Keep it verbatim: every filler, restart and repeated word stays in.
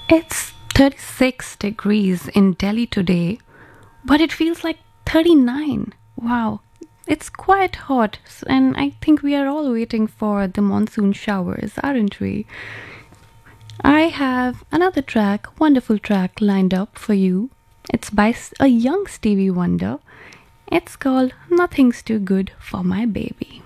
It's thirty-six degrees in Delhi today, but it feels like thirty-nine. Wow, it's quite hot, and I think we are all waiting for the monsoon showers, aren't we? I have another track, wonderful track lined up for you. It's by a young Stevie Wonder. It's called Nothing's Too Good for My Baby.